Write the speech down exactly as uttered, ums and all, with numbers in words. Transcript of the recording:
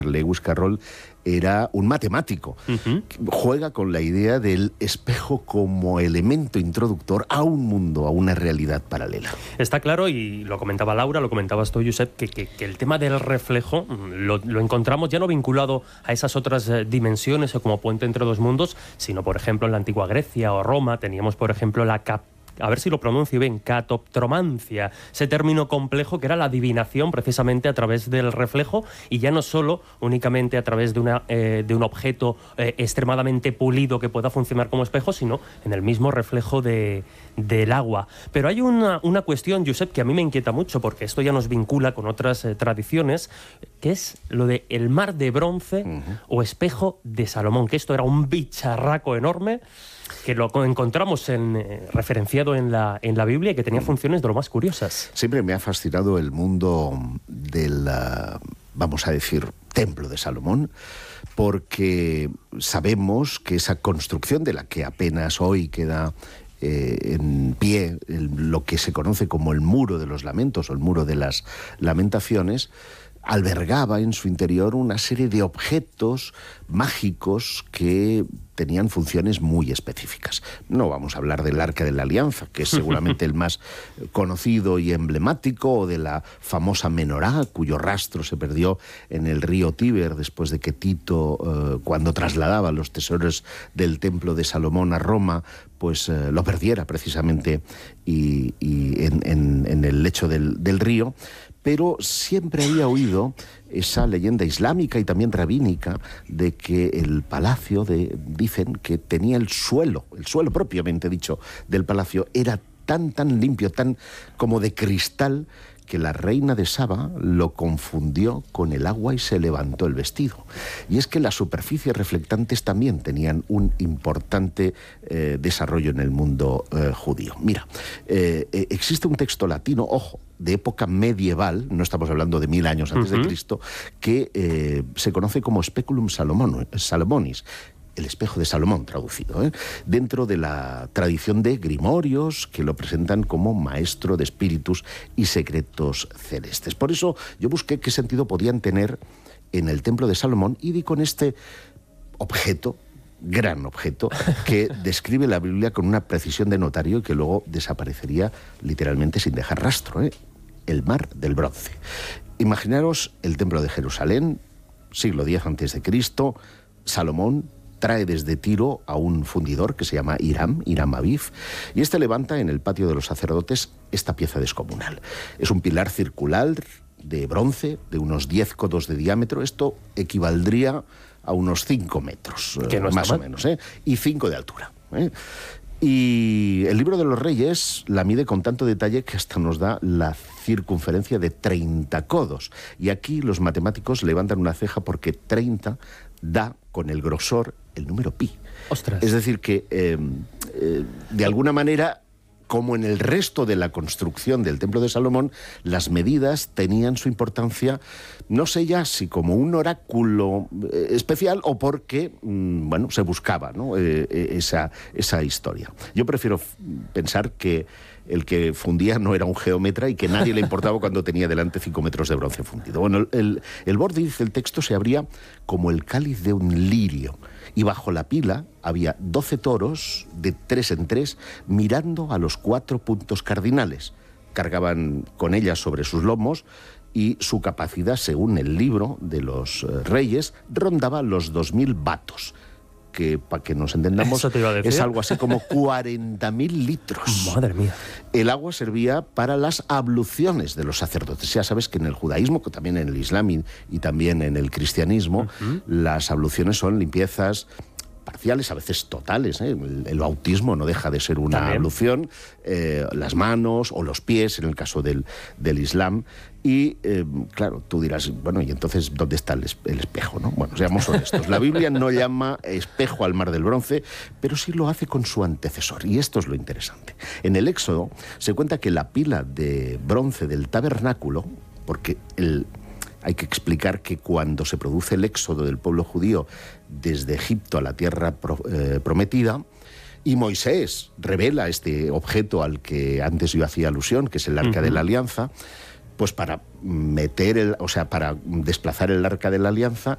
Lewis Carroll era un matemático. Uh-huh. Juega con la idea del espejo como elemento introductor a un mundo, a una realidad paralela. Está claro, y lo comentaba Laura, lo comentabas tú, Josep, que, que, que el tema del reflejo lo, lo encontramos ya no vinculado a esas otras eh, dimensiones o como puente entre dos mundos, sino, por ejemplo, en la antigua Grecia o Roma teníamos, por ejemplo, la cap a ver si lo pronuncio bien, catoptromancia, ese término complejo que era la adivinación precisamente a través del reflejo, y ya no solo únicamente a través de, una, eh, de un objeto eh, extremadamente pulido que pueda funcionar como espejo, sino en el mismo reflejo de, del agua. Pero hay una, una cuestión, Josep, que a mí me inquieta mucho, porque esto ya nos vincula con otras eh, tradiciones, que es lo de el mar de bronce uh-huh. o espejo de Salomón, que esto era un bicharraco enorme que lo encontramos en, eh, referenciado en la, en la Biblia y que tenía funciones de lo más curiosas. Siempre me ha fascinado el mundo del, uh, vamos a decir, templo de Salomón, porque sabemos que esa construcción de la que apenas hoy queda eh, en pie el, lo que se conoce como el muro de los lamentos o el muro de las lamentaciones, albergaba en su interior una serie de objetos mágicos que tenían funciones muy específicas. No vamos a hablar del Arca de la Alianza, que es seguramente el más conocido y emblemático, o de la famosa menorá, cuyo rastro se perdió en el río Tíber después de que Tito, eh, cuando trasladaba los tesoros del Templo de Salomón a Roma, pues eh, lo perdiera precisamente y, y en, en, en el lecho del, del río. Pero siempre había oído esa leyenda islámica y también rabínica de que el palacio, de, dicen que tenía el suelo, el suelo propiamente dicho del palacio, era tan, tan limpio, tan como de cristal, que la reina de Saba lo confundió con el agua y se levantó el vestido. Y es que las superficies reflectantes también tenían un importante eh, desarrollo en el mundo eh, judío. Mira, eh, existe un texto latino, ojo, de época medieval, no estamos hablando de mil años antes uh-huh. de Cristo, que eh, se conoce como Speculum Salomon, Salomonis, el espejo de Salomón traducido, ¿eh? dentro de la tradición de grimorios que lo presentan como maestro de espíritus y secretos celestes. Por eso yo busqué qué sentido podían tener en el templo de Salomón y di con este objeto, gran objeto, que describe la Biblia con una precisión de notario y que luego desaparecería literalmente sin dejar rastro, ¿eh? El mar del bronce. Imaginaros el templo de Jerusalén, siglo diez antes de Cristo, Salomón trae desde Tiro a un fundidor que se llama Hiram, Hiram Aviv, y este levanta en el patio de los sacerdotes esta pieza descomunal. Es un pilar circular de bronce de unos diez codos de diámetro. Esto equivaldría a unos cinco metros, que no más o menos, ¿eh? y cinco de altura. ¿eh? Y el Libro de los Reyes la mide con tanto detalle que hasta nos da la circunferencia de treinta codos. Y aquí los matemáticos levantan una ceja porque treinta da con el grosor el número pi. ¡Ostras! Es decir que, eh, eh, de alguna manera, como en el resto de la construcción del Templo de Salomón, las medidas tenían su importancia, no sé ya si como un oráculo eh, especial o porque, mmm, bueno, se buscaba, ¿no? eh, esa, esa historia. Yo prefiero pensar que el que fundía no era un geómetra y que nadie le importaba cuando tenía delante cinco metros de bronce fundido. Bueno, el, el borde, dice el texto, se abría como el cáliz de un lirio, y bajo la pila había doce toros de tres en tres mirando a los cuatro puntos cardinales. Cargaban con ellas sobre sus lomos y su capacidad, según el libro de los eh, reyes, rondaba los dos mil batos, que, para que nos entendamos, es algo así como cuarenta mil litros. Madre mía. El agua servía para las abluciones de los sacerdotes. Ya sabes que en el judaísmo, que también en el islam y, y también en el cristianismo, uh-huh. las abluciones son limpiezas parciales, a veces totales, ¿eh? el, el bautismo no deja de ser una ¿También? ablución, eh, las manos o los pies, en el caso del, del islam. Y, eh, claro, tú dirás, bueno, ¿y entonces dónde está el, el espejo, no? Bueno, seamos honestos. La Biblia no llama espejo al mar del bronce, pero sí lo hace con su antecesor. Y esto es lo interesante. En el Éxodo se cuenta que la pila de bronce del tabernáculo, porque el... hay que explicar que cuando se produce el éxodo del pueblo judío desde Egipto a la tierra pro, eh, prometida, y Moisés revela este objeto al que antes yo hacía alusión, que es el Arca uh-huh. de la Alianza, pues para meter el, o sea, para desplazar el Arca de la Alianza,